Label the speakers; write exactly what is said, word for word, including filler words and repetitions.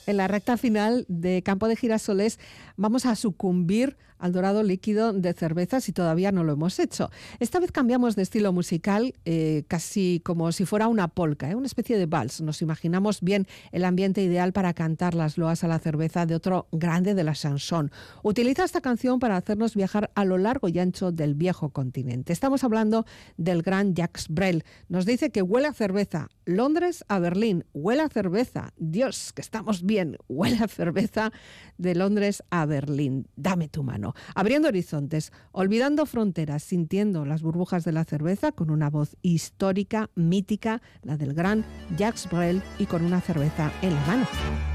Speaker 1: En la recta final de Campo de Girasoles vamos a sucumbir al dorado líquido de cerveza si todavía no lo hemos hecho. Esta vez cambiamos de estilo musical, eh, casi como si fuera una polka, ¿eh? Una especie de vals. Nos imaginamos bien el ambiente ideal para cantar las loas a la cerveza de otro grande de la chanson. Utiliza esta canción para hacernos viajar a lo largo y ancho del viejo continente. Estamos hablando del gran Jacques Brel. Nos dice que huele a cerveza. Londres a Berlín, huele a cerveza. Dios, que estamos bien, huele a cerveza de Londres a Berlín. Dame tu mano. Abriendo horizontes, olvidando fronteras, sintiendo las burbujas de la cerveza con una voz histórica, mítica, la del gran Jacques Brel y con una cerveza en la mano.